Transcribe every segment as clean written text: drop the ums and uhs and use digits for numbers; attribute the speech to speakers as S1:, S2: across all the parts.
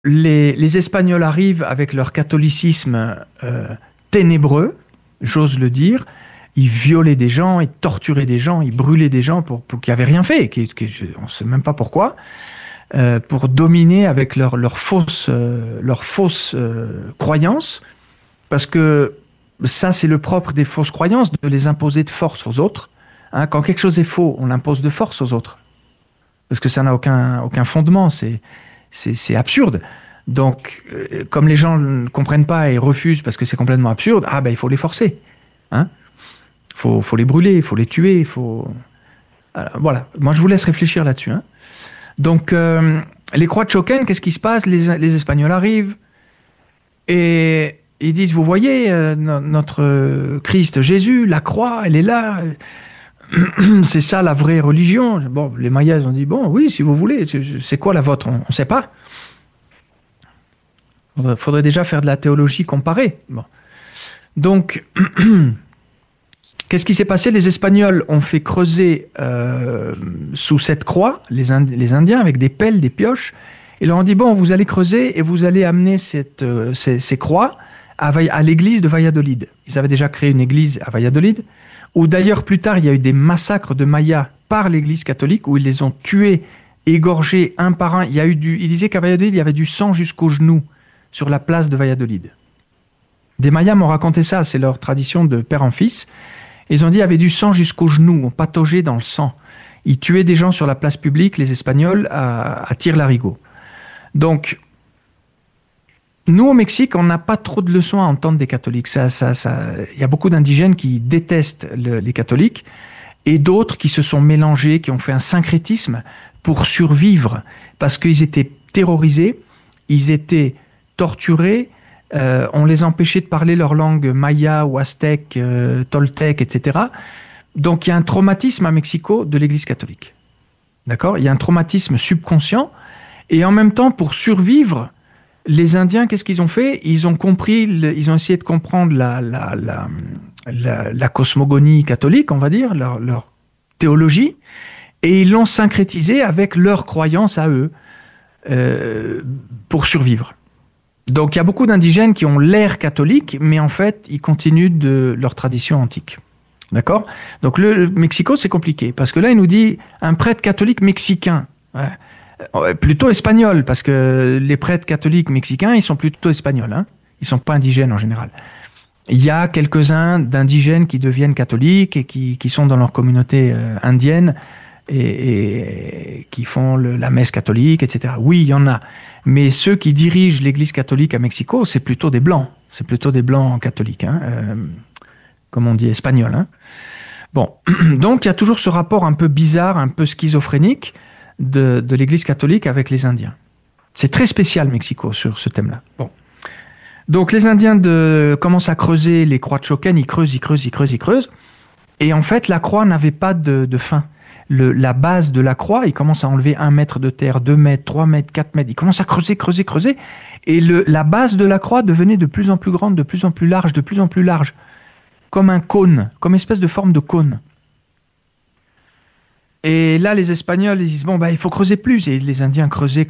S1: Les Espagnols arrivent avec leur catholicisme ténébreux, j'ose le dire. Ils violaient des gens, ils torturaient des gens, ils brûlaient des gens qui n'avaient rien fait, on ne sait même pas pourquoi, pour dominer avec leur fausse croyance. Parce que ça, c'est le propre des fausses croyances, de les imposer de force aux autres. Hein, quand quelque chose est faux, on l'impose de force aux autres. Parce que ça n'a aucun fondement, c'est absurde. Donc, comme les gens ne comprennent pas et refusent parce que c'est complètement absurde, il faut les forcer. Hein, faut les brûler, il faut les tuer, Alors, voilà, moi je vous laisse réfléchir là-dessus. Hein. Donc, les croix de Choquén, qu'est-ce qui se passe? Les Espagnols arrivent et ils disent, vous voyez, notre Christ Jésus, la croix, elle est là. C'est ça la vraie religion. Bon, les Mayas ont dit, bon, oui, si vous voulez, c'est quoi la vôtre? On ne sait pas. Faudrait déjà faire de la théologie comparée. Bon. Donc, qu'est-ce qui s'est passé? Les Espagnols ont fait creuser sous cette croix, les Indiens, avec des pelles, des pioches. Ils leur ont dit, bon, vous allez creuser et vous allez amener ces croix à l'église de Valladolid. Ils avaient déjà créé une église à Valladolid, où d'ailleurs plus tard, il y a eu des massacres de Mayas par l'église catholique, où ils les ont tués, égorgés un par un. Ils disaient qu'à Valladolid, il y avait du sang jusqu'aux genoux sur la place de Valladolid. Des Mayas m'ont raconté ça, c'est leur tradition de père en fils. Ils ont dit qu'il y avait du sang jusqu'aux genoux, on pataugeait dans le sang. Ils tuaient des gens sur la place publique, les Espagnols, à tire-larigot. Donc, nous, au Mexique, on n'a pas trop de leçons à entendre des catholiques. Il y a beaucoup d'indigènes qui détestent les catholiques et d'autres qui se sont mélangés, qui ont fait un syncrétisme pour survivre parce qu'ils étaient terrorisés, ils étaient torturés, on les empêchait de parler leur langue maya ou aztèque, toltèque, etc. Donc, il y a un traumatisme à Mexico de l'Église catholique. D'accord? Il y a un traumatisme subconscient et en même temps, pour survivre, les Indiens, qu'est-ce qu'ils ont fait? Ils ont essayé de comprendre la cosmogonie catholique, on va dire, leur théologie, et ils l'ont syncrétisé avec leurs croyances à eux pour survivre. Donc il y a beaucoup d'indigènes qui ont l'air catholique, mais en fait, ils continuent de leur tradition antique. D'accord? Donc le Mexico, c'est compliqué, parce que là, il nous dit un prêtre catholique mexicain. Ouais. Plutôt espagnol, parce que les prêtres catholiques mexicains, ils sont plutôt espagnols. Hein. Ils ne sont pas indigènes en général. Il y a quelques-uns d'indigènes qui deviennent catholiques et qui sont dans leur communauté indienne et qui font la messe catholique, etc. Oui, il y en a. Mais ceux qui dirigent l'église catholique à Mexico, c'est plutôt des blancs. C'est plutôt des blancs catholiques, hein, comme on dit espagnols. Hein. Bon, donc il y a toujours ce rapport un peu bizarre, un peu schizophrénique de l'Église catholique avec les Indiens. C'est très spécial, Mexico, sur ce thème-là. Bon. Donc, les Indiens commencent à creuser les croix de Choquén, ils creusent. Et en fait, la croix n'avait pas de fin. La base de la croix, ils commencent à enlever 1 mètre de terre, 2 mètres, 3 mètres, 4 mètres. Ils commencent à creuser. Et la base de la croix devenait de plus en plus grande, de plus en plus large. Comme un cône, comme une espèce de forme de cône. Et là, les Espagnols, ils disent, bon, il faut creuser plus. Et les Indiens creusaient.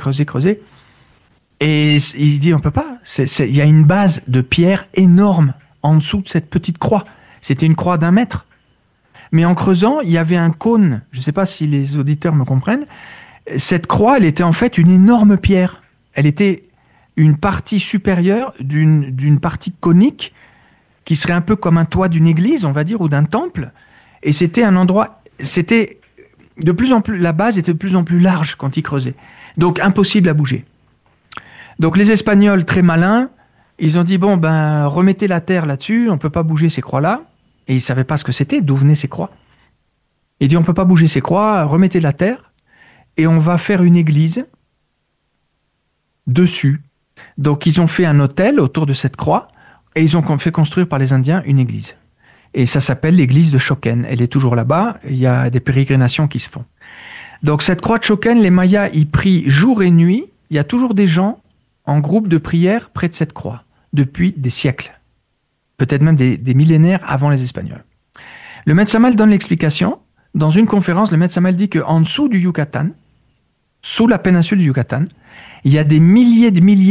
S1: Et ils disent, on peut pas. Il y a une base de pierre énorme en dessous de cette petite croix. C'était une croix d'1 mètre. Mais en creusant, il y avait un cône. Je ne sais pas si les auditeurs me comprennent. Cette croix, elle était en fait une énorme pierre. Elle était une partie supérieure d'une partie conique qui serait un peu comme un toit d'une église, on va dire, ou d'un temple. Et c'était un endroit... De plus en plus, la base était de plus en plus large quand ils creusaient. Donc, impossible à bouger. Donc, les Espagnols, très malins, ils ont dit, bon, remettez la terre là-dessus, on ne peut pas bouger ces croix-là. Et ils ne savaient pas ce que c'était, d'où venaient ces croix. Ils disent, on ne peut pas bouger ces croix, remettez la terre, et on va faire une église dessus. Donc, ils ont fait un autel autour de cette croix, et ils ont fait construire par les Indiens une église. Et ça s'appelle l'église de Choquén. Elle est toujours là-bas. Il y a des pérégrinations qui se font. Donc, cette croix de Choquén, les Mayas y prient jour et nuit. Il y a toujours des gens en groupe de prière près de cette croix, depuis des siècles. Peut-être même des millénaires avant les Espagnols. Le Maître Samal donne l'explication. Dans une conférence, le Maître Samal dit qu'en dessous du Yucatan, sous la péninsule du Yucatan, Il y a des milliers de milliers